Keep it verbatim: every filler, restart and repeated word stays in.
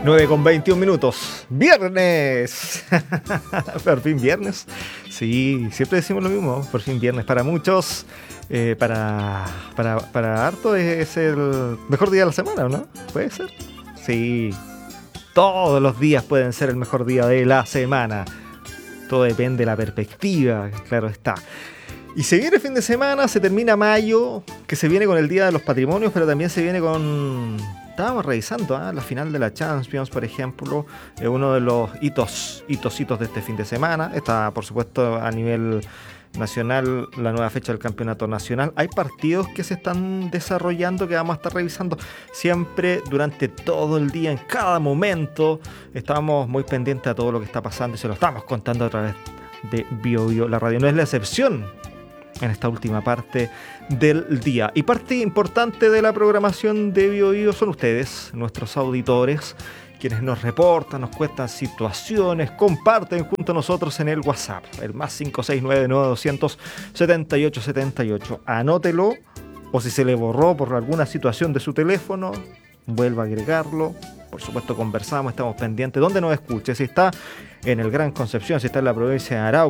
nueve con veintiún minutos. ¡Viernes! Por fin viernes. Sí, siempre decimos lo mismo. Por fin viernes para muchos. Eh, para, para, para harto es, es el mejor día de la semana, ¿no? ¿Puede ser? Sí. Todos los días pueden ser el mejor día de la semana. Todo depende de la perspectiva, claro está. Y se viene el fin de semana, se termina mayo, que se viene con el Día de los Patrimonios, pero también se viene con... Estábamos revisando ¿eh? la final de la Champions, por ejemplo, eh, uno de los hitos, hitos, hitos de este fin de semana. Está, por supuesto, a nivel nacional, la nueva fecha del campeonato nacional. Hay partidos que se están desarrollando que vamos a estar revisando siempre durante todo el día, en cada momento. Estamos muy pendientes a todo lo que está pasando y se lo estamos contando a través de Bio Bio. La radio no es la excepción en esta última parte del día. Y parte importante de la programación de Bio Bio son ustedes, nuestros auditores, quienes nos reportan, nos cuentan situaciones, comparten junto a nosotros en el WhatsApp, el más cinco seis nueve nueve doscientos setenta y ocho setenta y ocho. Anótelo, o si se le borró por alguna situación de su teléfono, vuelva a agregarlo. Por supuesto conversamos, estamos pendientes. ¿Dónde nos escuche? Si está en el Gran Concepción, si está en la provincia de Arauco,